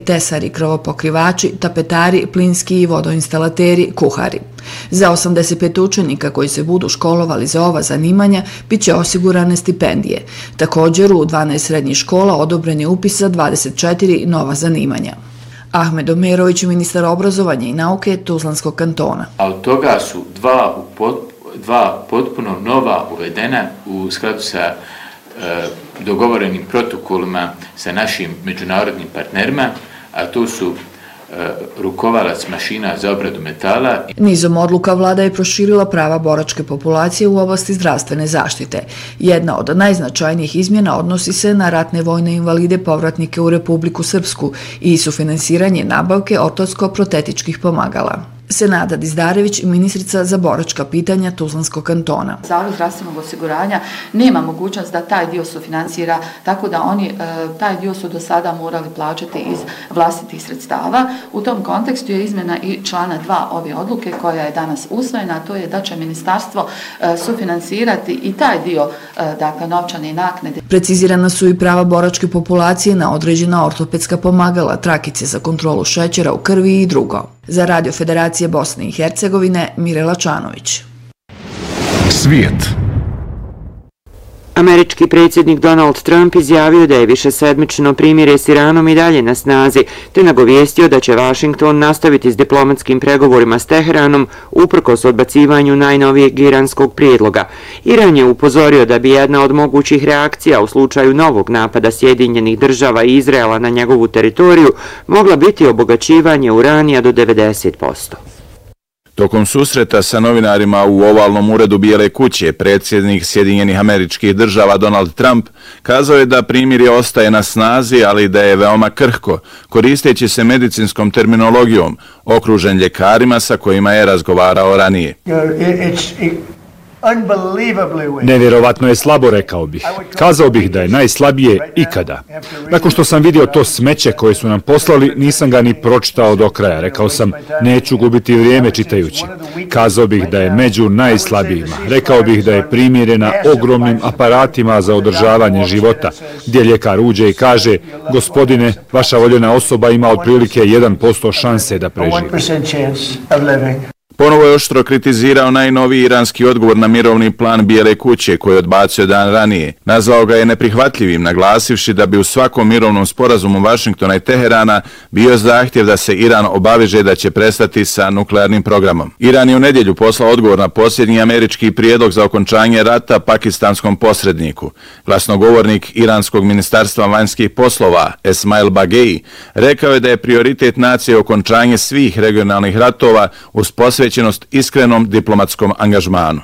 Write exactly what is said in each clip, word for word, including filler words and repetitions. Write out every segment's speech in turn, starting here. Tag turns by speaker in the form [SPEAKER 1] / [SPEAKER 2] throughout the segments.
[SPEAKER 1] tesari, krovopokrivači, tapetari, plinski i vodoinstalateri, kuhari. Za osamdeset pet učenika koji se budu školovali za ova zanimanja bit će osigurane stipendije. Također u dvanaest srednjih škola odobren je upis za dvadeset četiri nova zanimanja. Ahmed Omerović, ministar obrazovanja i nauke Tuzlanskog kantona.
[SPEAKER 2] A od toga su dva, dva potpuno nova uvedena u skladu sa e, dogovorenim protokolima sa našim međunarodnim partnerima, a to su rukovalac mašina za obradu metala.
[SPEAKER 1] Nizom odluka vlada je proširila prava boračke populacije u oblasti zdravstvene zaštite. Jedna od najznačajnijih izmjena odnosi se na ratne vojne invalide povratnike u Republiku Srpsku i sufinansiranje nabavke ortopsko-protetičkih pomagala. Senada Dizdarević, ministrica za boračka pitanja Tuzlanskog kantona.
[SPEAKER 3] Zavod zdravstvenog osiguranja nema mogućnost da taj dio sufinansira, tako da oni taj dio su do sada morali plaćati iz vlastitih sredstava. U tom kontekstu je izmjena i člana dva ove odluke koja je danas usvojena, a to je da će ministarstvo sufinansirati i taj dio, dakle, novčane naknade.
[SPEAKER 1] Precizirana su i prava boračke populacije na određena ortopedska pomagala, trakice za kontrolu šećera u krvi i drugo. Za Radio Federacije Bosne i Hercegovine, Mirela Čanović.
[SPEAKER 4] Svijet.
[SPEAKER 5] Američki predsjednik Donald Trump izjavio da je višesedmično primirje s Iranom i dalje na snazi, te nagovijestio da će Washington nastaviti s diplomatskim pregovorima s Teheranom uprkos odbacivanju najnovijeg iranskog prijedloga. Iran je upozorio da bi jedna od mogućih reakcija u slučaju novog napada Sjedinjenih država i Izraela na njegovu teritoriju mogla biti obogaćivanje uranija do devedeset posto.
[SPEAKER 4] Tokom susreta sa novinarima u ovalnom uredu Bijele kuće, predsjednik Sjedinjenih Američkih Država Donald Trump kazao je da primirje ostaje na snazi, ali da je veoma krhko, koristeći se medicinskom terminologijom, okružen ljekarima sa kojima je razgovarao ranije.
[SPEAKER 6] Nevjerovatno je slabo, rekao bih. Kazao bih da je najslabije ikada. Nakon što sam vidio to smeće koje su nam poslali, nisam ga ni pročitao do kraja. Rekao sam, neću gubiti vrijeme čitajući. Kazao bih da je među najslabijima. Rekao bih da je primjerena ogromnim aparatima za održavanje života, gdje ljekar uđe i kaže, gospodine, vaša voljena osoba ima otprilike jedan posto šanse da preživi.
[SPEAKER 4] Ponovo je oštro kritizirao najnoviji iranski odgovor na mirovni plan Bijele kuće koji je odbacio dan ranije. Nazvao ga je neprihvatljivim, naglasivši da bi u svakom mirovnom sporazumu Vašingtona i Teherana bio zahtjev da se Iran obaveže da će prestati sa nuklearnim programom. Iran je u nedjelju poslao odgovor na posljednji američki prijedlog za okončanje rata pakistanskom posredniku. Glasnogovornik Iranskog ministarstva vanjskih poslova Esmail Bagei rekao je da je prioritet nacije okončanje svih regionalnih ratova uz posvećenost iskrenom diplomatskom angažmanu.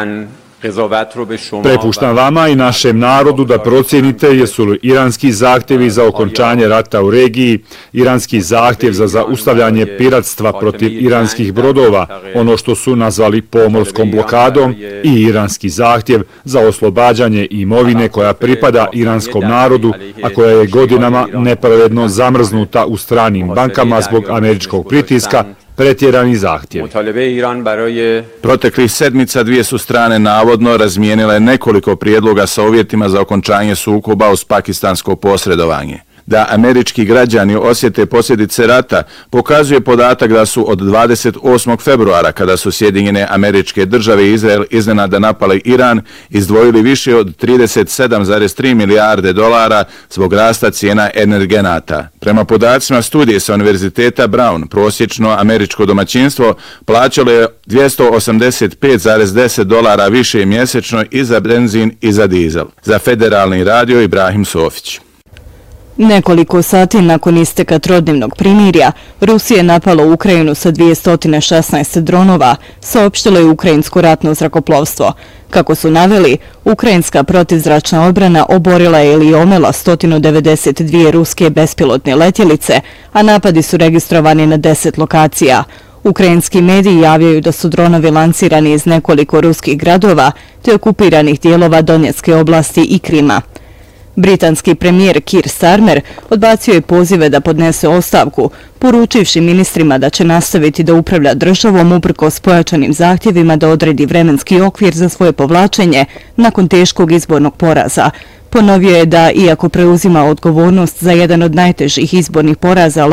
[SPEAKER 6] Prepuštam vama i našem narodu da procijenite jesu li iranski zahtjevi za okončanje rata u regiji, iranski zahtjev za zaustavljanje piratstva protiv iranskih brodova, ono što su nazvali pomorskom blokadom, i iranski zahtjev za oslobađanje imovine koja pripada iranskom narodu, a koja je godinama nepravedno zamrznuta u stranim bankama zbog američkog pritiska, pretjerani zahtjevi.
[SPEAKER 4] Proteklih sedmica dvije su strane navodno razmijenile nekoliko prijedloga sa uvjetima za okončanje sukoba uz pakistansko posredovanje. Da američki građani osjete posljedice rata pokazuje podatak da su od dvadeset osmog februara, kada su Sjedinjene Američke Države i Izrael iznenada napali Iran, izdvojili više od trideset sedam zarez tri milijarde dolara zbog rasta cijena energenata. Prema podacima studije sa Univerziteta Brown, prosječno američko domaćinstvo plaćalo je dvjesto osamdeset pet zarez deset dolara više mjesečno i za benzin i za dizel. Za Federalni radio Ibrahim Sofić.
[SPEAKER 7] Nekoliko sati nakon isteka trodnevnog primirja, Rusija je napala Ukrajinu sa dvjesto šesnaest dronova, saopštilo je ukrajinsko ratno zrakoplovstvo. Kako su naveli, ukrajinska protivzračna odbrana oborila je ili omela sto devedeset dvije ruske bespilotne letjelice, a napadi su registrovani na deset lokacija. Ukrajinski mediji javljaju da su dronovi lancirani iz nekoliko ruskih gradova te okupiranih dijelova Donjetske oblasti i Krima. Britanski premijer Keir Starmer odbacio je pozive da podnese ostavku, poručivši ministrima da će nastaviti da upravlja državom uprkos pojačanim zahtjevima da odredi vremenski okvir za svoje povlačenje nakon teškog izbornog poraza. Ponovio je da, iako preuzima odgovornost za jedan od najtežih izbornih poraza